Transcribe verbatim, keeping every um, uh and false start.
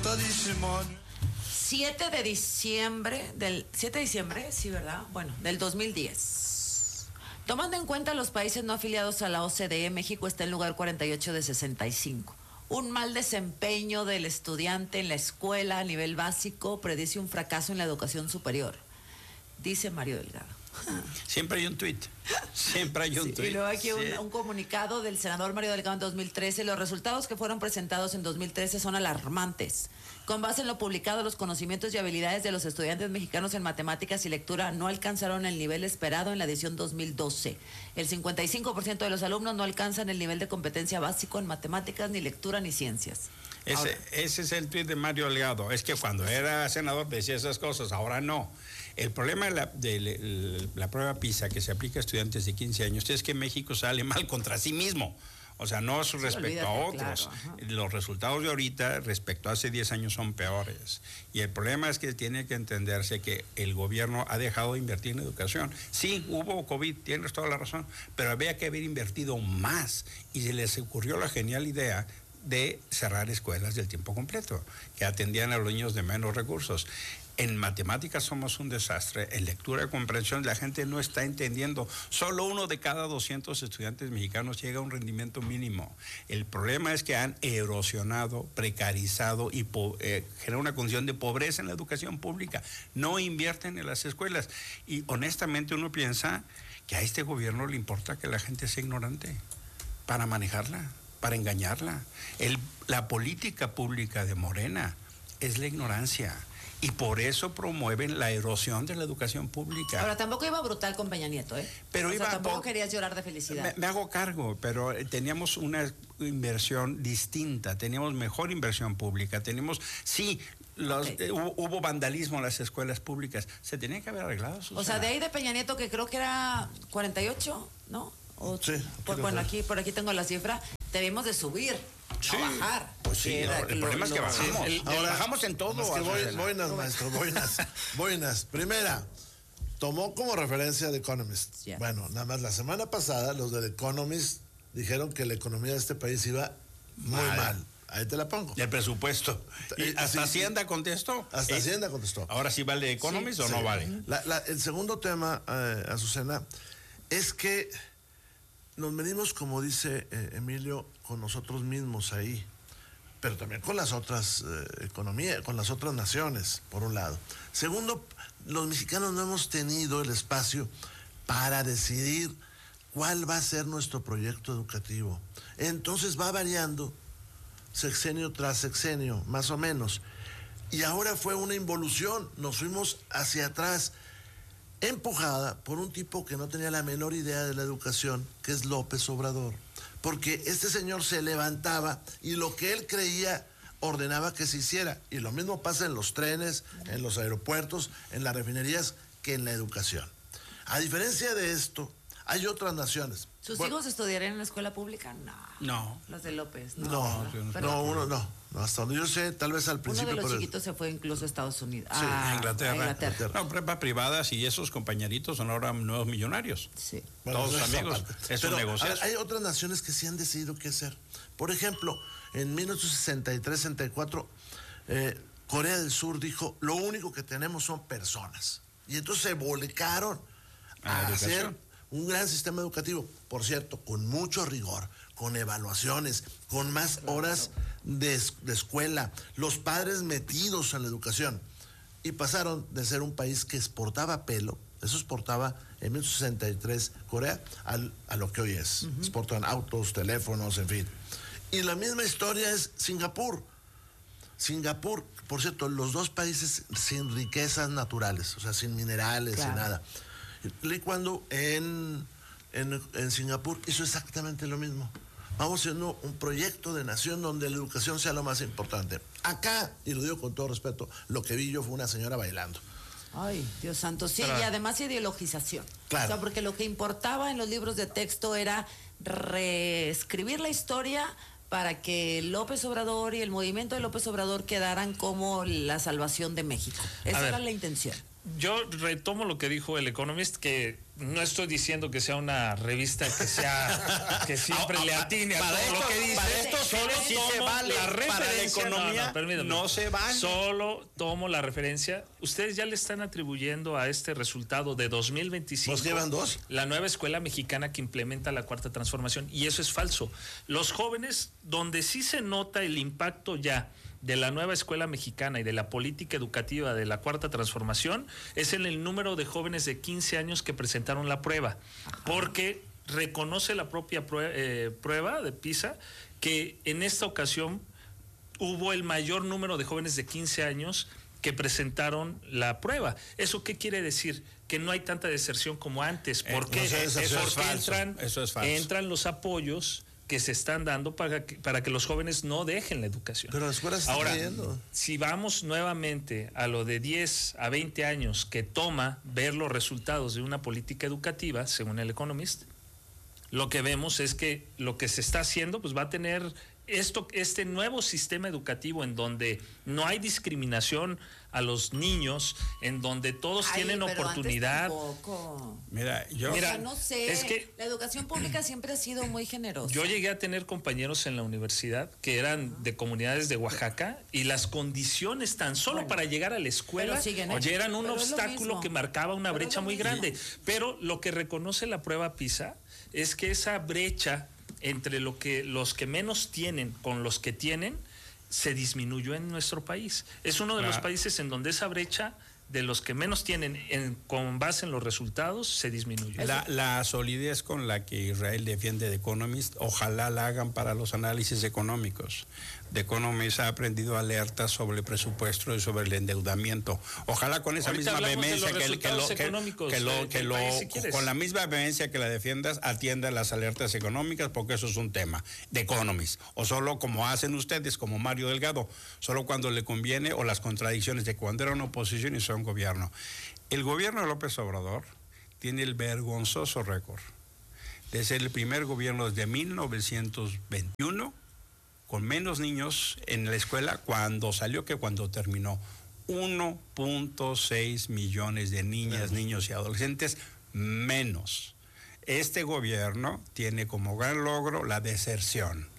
siete de diciembre del siete de diciembre, sí, ¿verdad? Bueno, del dos mil diez. Tomando en cuenta los países no afiliados a la O C D E, México está en lugar cuarenta y ocho de sesenta y cinco. Un mal desempeño del estudiante en la escuela a nivel básico predice un fracaso en la educación superior, dice Mario Delgado. Siempre hay un tuit. Siempre hay un Sí, tuit. y luego aquí sí. un, un comunicado del senador Mario Delgado en dos mil trece. Los resultados que fueron presentados en dos mil trece son alarmantes. Con base en lo publicado, los conocimientos y habilidades de los estudiantes mexicanos en matemáticas y lectura no alcanzaron el nivel esperado en la edición dos mil doce. El cincuenta y cinco por ciento de los alumnos no alcanzan el nivel de competencia básico en matemáticas, ni lectura, ni ciencias. Ese, ahora, ese es el tuit de Mario Delgado. Es que cuando era senador decía esas cosas, ahora no. El problema de la, de la, la prueba PISA que se aplica a estudiantes de quince años es que México sale mal contra sí mismo. O sea, no es sí, respecto olvídate, a otros. Claro, los resultados de ahorita respecto a hace diez años son peores. Y el problema es que tiene que entenderse que el gobierno ha dejado de invertir en educación. Sí, hubo COVID, tienes toda la razón, pero había que haber invertido más. Y se les ocurrió la genial idea de cerrar escuelas del tiempo completo, que atendían a los niños de menos recursos. En matemáticas somos un desastre, en lectura y comprensión la gente no está entendiendo. Solo uno de cada doscientos estudiantes mexicanos llega a un rendimiento mínimo. El problema es que han erosionado, precarizado y eh, generado una condición de pobreza en la educación pública. No invierten en las escuelas. Y honestamente uno piensa que a este gobierno le importa que la gente sea ignorante para manejarla, para engañarla. El, la política pública de Morena es la ignorancia. Y por eso promueven la erosión de la educación pública. Ahora, tampoco iba brutal con Peña Nieto, ¿eh? Pero o iba sea, tampoco por... querías llorar de felicidad. Me, me hago cargo, pero teníamos una inversión distinta, teníamos mejor inversión pública, tenemos, sí, los, okay. eh, hubo, hubo vandalismo en las escuelas públicas, se tenía que haber arreglado. Susana. O sea, de ahí de Peña Nieto, que creo que era cuarenta y ocho, ¿no? O, sí. Pues, bueno, aquí, por aquí tengo la cifra, debimos de subir. Sí. No bajar. Pues sí, el lo, problema lo, es que bajamos. Sí, el, ahora, bajamos en todo. Es que voy, boinas, maestro, boinas. Boinas. Primera, tomó como referencia The Economist. Yeah. Bueno, nada más la semana pasada los de The Economist dijeron que la economía de este país iba muy mal. mal. Ahí te la pongo. El presupuesto. ¿Y hasta sí, Hacienda contestó? Hasta eh, Hacienda contestó. ¿Ahora sí vale The Economist sí, o sí. no vale? La, la, el segundo tema, eh, Azucena, es que nos medimos, como dice eh, Emilio, con nosotros mismos ahí, pero también con las otras eh, economías, con las otras naciones, por un lado. Segundo, los mexicanos no hemos tenido el espacio para decidir cuál va a ser nuestro proyecto educativo. Entonces va variando sexenio tras sexenio, más o menos. Y ahora fue una involución, nos fuimos hacia atrás, empujada por un tipo que no tenía la menor idea de la educación, que es López Obrador. Porque este señor se levantaba y lo que él creía ordenaba que se hiciera. Y lo mismo pasa en los trenes, en los aeropuertos, en las refinerías, que en la educación. A diferencia de esto, hay otras naciones. ¿Sus bueno, hijos estudiarían en la escuela pública? No. No. Los de López, no. No, no, Pero, no uno no. no. Hasta donde yo sé, tal vez al principio. Uno de los por chiquitos el... se fue incluso a Estados Unidos. Sí, a, a, Inglaterra. a Inglaterra. No, prepa privadas y esos compañeritos son ahora nuevos millonarios. Sí. Bueno, todos no amigos. Es un negocio. Hay otras naciones que sí han decidido qué hacer. Por ejemplo, en mil novecientos sesenta y tres, sesenta y cuatro, eh, Corea del Sur dijo, lo único que tenemos son personas. Y entonces se volcaron a, a hacer un gran sistema educativo, por cierto, con mucho rigor, con evaluaciones, con más claro. horas de, de escuela, los padres metidos en la educación. Y pasaron de ser un país que exportaba pelo, eso exportaba en mil novecientos sesenta y tres Corea, al, a lo que hoy es. Uh-huh. Exportan autos, teléfonos, en fin. Y la misma historia es Singapur. Singapur, por cierto, los dos países sin riquezas naturales, o sea, sin minerales, claro. sin nada. Lee Kuan Yew en, en, en Singapur hizo exactamente lo mismo. Vamos haciendo un proyecto de nación donde la educación sea lo más importante. Acá, y lo digo con todo respeto, lo que vi yo fue una señora bailando. Ay, Dios santo, sí, claro. Y además ideologización. Claro. O sea, porque lo que importaba en los libros de texto era reescribir la historia para que López Obrador y el movimiento de López Obrador quedaran como la salvación de México. Esa era la intención. Yo retomo lo que dijo el Economist, que no estoy diciendo que sea una revista que sea que siempre le atine a todo esto, lo que dice. Para esto solo sí tomo se vale, la para la referencia. economía no, no, permítame. no se vale. Solo tomo la referencia. Ustedes ya le están atribuyendo a este resultado de dos mil veinticinco. ¿Nos llevan dos? La nueva escuela mexicana que implementa la cuarta transformación, y eso es falso. Los jóvenes, donde sí se nota el impacto ya de la nueva escuela mexicana y de la política educativa de la cuarta transformación, es en el número de jóvenes de quince años que presentaron la prueba. Ajá. Porque reconoce la propia prueba, eh, prueba de PISA que en esta ocasión hubo el mayor número de jóvenes de quince años que presentaron la prueba. ¿Eso qué quiere decir? Que no hay tanta deserción como antes. ¿Por qué? Eh, no sé, eso porque es entran, eso es falso. entran los apoyos que se están dando para que, para que los jóvenes no dejen la educación. Pero las escuelas están Ahora, cayendo. si vamos nuevamente a lo de diez a veinte años que toma ver los resultados de una política educativa, según el Economist, lo que vemos es que lo que se está haciendo pues va a tener esto, este nuevo sistema educativo en donde no hay discriminación a los niños, en donde todos Ay, tienen pero oportunidad. Antes tampoco. Mira, yo... Mira, o sea, no sé, es que la educación pública siempre ha sido muy generosa. Yo llegué a tener compañeros en la universidad que eran de comunidades de Oaxaca y las condiciones tan solo bueno, para llegar a la escuela siguen, oye, eran un pero obstáculo que marcaba una pero brecha muy mismo. grande. Pero lo que reconoce la prueba PISA es que esa brecha entre lo que los que menos tienen con los que tienen se disminuyó en nuestro país. Es uno de claro. los países en donde esa brecha de los que menos tienen en, con base en los resultados se disminuye. La, la solidez con la que Israel defiende The Economist, ojalá la hagan para los análisis económicos. The Economist ha aprendido alertas sobre el presupuesto y sobre el endeudamiento. Ojalá con esa Ahorita misma hablamos de vehemencia los que, que lo, resultados que, económicos que lo, de- que del lo- país, si quieres. con la misma vehemencia que la defiendas, atienda las alertas económicas, porque eso es un tema. The Economist. O solo como hacen ustedes, como Mario Delgado, solo cuando le conviene, o las contradicciones de cuando era una oposición y son gobierno. El gobierno de López Obrador tiene el vergonzoso récord de ser el primer gobierno desde mil novecientos veintiuno con menos niños en la escuela cuando salió que cuando terminó. uno punto seis millones de niñas, niños y adolescentes menos. Este gobierno tiene como gran logro la deserción.